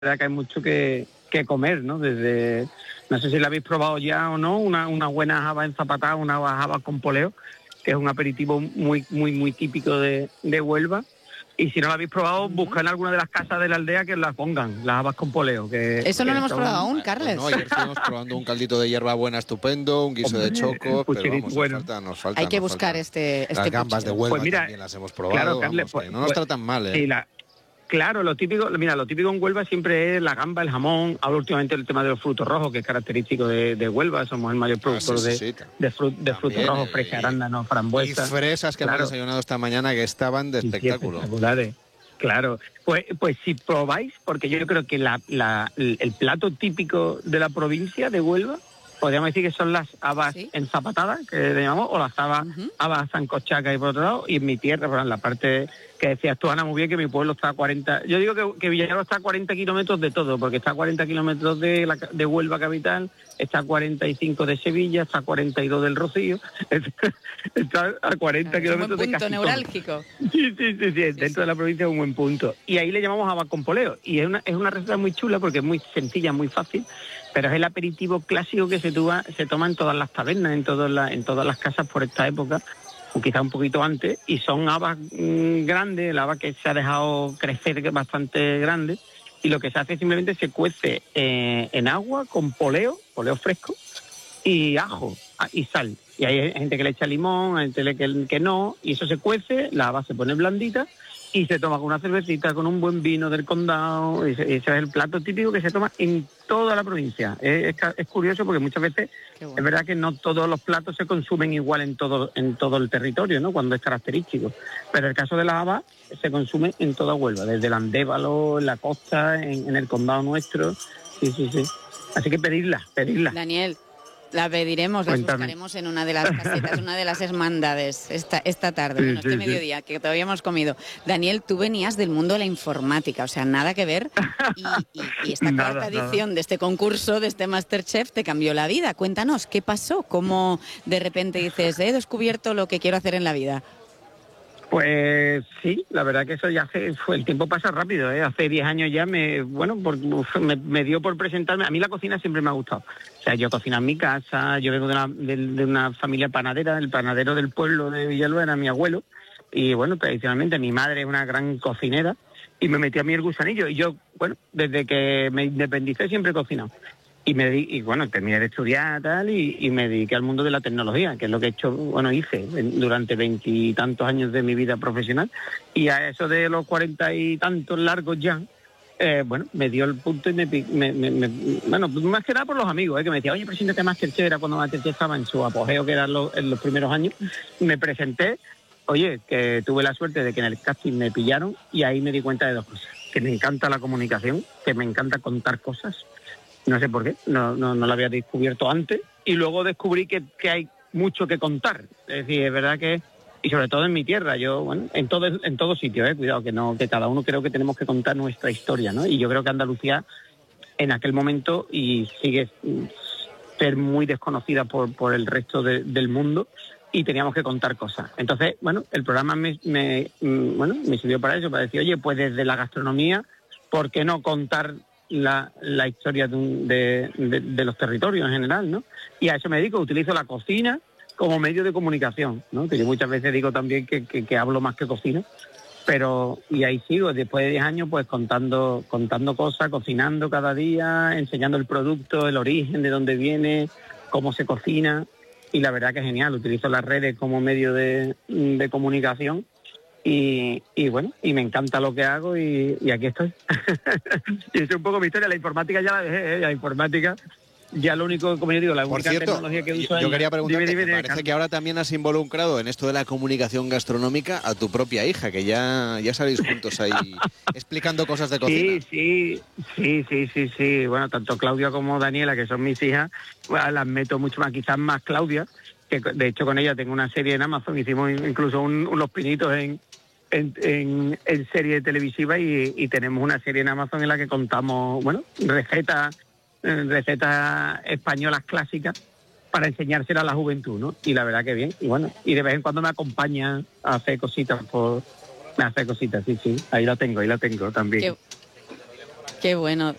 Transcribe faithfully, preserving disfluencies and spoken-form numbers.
verdad que hay mucho que, que comer, ¿no? Desde, no sé si la habéis probado ya o no, una, una buena habas enzapatadas, una habas con poleo, que es un aperitivo muy, muy, muy típico de, de Huelva. Y si no lo habéis probado, buscad en alguna de las casas de la aldea que las pongan, las habas con poleo. Que, Eso no que lo hemos son... probado aún, Carles. Pues no, ayer estuvimos probando un caldito de hierbabuena estupendo, un guiso Hombre, de choco, pero vamos, bueno. nos falta, nos falta. Hay que nos buscar falta. este, este Las gambas puchero. de Huelva Pues mira, también las hemos probado, claro, Carles, vamos, pues, que no nos pues, tratan mal, ¿eh? Sí, la, claro, lo típico, mira, lo típico en Huelva siempre es la gamba, el jamón. Ahora últimamente el tema de los frutos rojos, que es característico de, de Huelva, somos el mayor productor Ah, sí, de, sí, sí. de, fru, de frutos rojos, eh, fresca, y- arándanos, Y frambuesas. fresas que Claro. hemos desayunado esta mañana que estaban de Sí, sí, espectáculo. espectaculares. Claro, pues, pues si probáis, porque yo creo que la, la, el plato típico de la provincia de Huelva, podríamos decir que son las habas ¿Sí? enzapatadas, que le llamamos, o las habas, Uh-huh. habas sancochacas y por otro lado, y en mi tierra, por la parte que decías tú, Ana, muy bien, que mi pueblo está a cuarenta, yo digo que, que Villarreal está a cuarenta kilómetros de todo, porque está a cuarenta kilómetros de, la, de Huelva capital, está a cuarenta y cinco de Sevilla, está a cuarenta y dos del Rocío, está a cuarenta Claro, es un buen kilómetros de punto casi todo. neurálgico. Sí, sí, sí, sí, dentro sí. de la provincia es un buen punto. Y ahí le llamamos habas con poleo. Y es una, es una receta muy chula porque es muy sencilla, muy fácil, pero es el aperitivo clásico que se, tuva, se toma en todas las tabernas, en todas las, en todas las casas por esta época, o quizá un poquito antes, y son habas mmm, grandes, el haba que se ha dejado crecer, que es bastante grande, y lo que se hace es simplemente se cuece eh, en agua con poleo, poleo fresco, y ajo y sal. Y hay gente que le echa limón, hay gente que, que no, y eso se cuece, la haba se pone blandita y se toma con una cervecita, con un buen vino del condado. Y ese, ese es el plato típico que se toma en toda la provincia. Es, es, es curioso porque muchas veces bueno. es verdad que no todos los platos se consumen igual en todo en todo el territorio, ¿no? Cuando es característico. Pero el caso de la haba se consume en toda Huelva, desde el Andévalo, en la costa, en, en el condado nuestro. Sí, sí, sí. Así que pedirla, pedirla. Daniel, la pediremos, la buscaremos en una de las casetas, una de las hermandades esta, esta tarde, sí, bueno, este sí, mediodía, sí. que todavía hemos comido. Daniel, tú venías del mundo de la informática, o sea, nada que ver, y, y, y esta nada, cuarta edición nada. de este concurso, de este MasterChef, te cambió la vida. Cuéntanos, ¿qué pasó? ¿Cómo de repente dices, he descubierto lo que quiero hacer en la vida? Pues sí, la verdad que eso ya hace, fue, el tiempo pasa rápido, ¿eh? Hace diez años ya me, bueno, por, me, me dio por presentarme. A mí la cocina siempre me ha gustado. O sea, yo cocino en mi casa, yo vengo de una, de, de una familia panadera, el panadero del pueblo de Villalba era mi abuelo, y bueno, tradicionalmente mi madre es una gran cocinera, y me metí a mí el gusanillo, y yo, bueno, desde que me independicé siempre he cocinado. Y me di, y bueno, terminé de estudiar tal y, y me dediqué al mundo de la tecnología, que es lo que he hecho, bueno, hice durante veintitantos años de mi vida profesional. Y a eso de los cuarenta y tantos largos ya, eh, bueno, me dio el punto y me, me, me, me bueno, más que nada por los amigos, eh, que me decían, oye, preséntate a MasterChef, era cuando MasterChef estaba en su apogeo, que eran los, en los primeros años. Me presenté, oye, que tuve la suerte de que en el casting me pillaron y ahí me di cuenta de dos cosas. Que me encanta la comunicación, que me encanta contar cosas. No sé por qué, no, no, no lo había descubierto antes. Y luego descubrí que, que hay mucho que contar. Es decir, es verdad que, y sobre todo en mi tierra, yo, bueno, en todo en todo sitio, eh, cuidado, que no que cada uno creo que tenemos que contar nuestra historia, ¿no? Y yo creo que Andalucía, en aquel momento, y sigue ser muy desconocida por, por el resto de, del mundo, y teníamos que contar cosas. Entonces, bueno, el programa me, me, bueno, me sirvió para eso, para decir, oye, pues desde la gastronomía, ¿por qué no contar La, la historia de, un, de, de, de los territorios en general, ¿no? Y a eso me dedico, utilizo la cocina como medio de comunicación, ¿no? Que yo muchas veces digo también que, que, que hablo más que cocino, pero y ahí sigo, después de diez años, pues contando contando cosas, cocinando cada día, enseñando el producto, el origen, de dónde viene, cómo se cocina, y la verdad que es genial, utilizo las redes como medio de, de comunicación. Y, y bueno, y me encanta lo que hago y, y aquí estoy. Y es un poco mi historia. La informática ya la dejé, ¿eh? La informática ya lo único, como yo digo, la Por única cierto, tecnología que uso yo es... quería preguntarte, dime, dime, me parece dime, que ahora también has involucrado en esto de la comunicación gastronómica a tu propia hija, que ya, ya salís juntos ahí explicando cosas de cocina. Sí, sí, sí, sí, sí, sí. Bueno, tanto Claudia como Daniela, que son mis hijas, bueno, las meto mucho más, quizás más Claudia, que de hecho con ella tengo una serie en Amazon, hicimos incluso un, unos pinitos en... En, en, en serie televisiva y, y tenemos una serie en Amazon en la que contamos, bueno, recetas recetas españolas clásicas para enseñárselas a la juventud, ¿no? Y la verdad que bien. Y bueno, y de vez en cuando me acompaña a hacer cositas por... Me hace cositas, sí, sí. Ahí la tengo, ahí la tengo también. Qué, Qué bueno.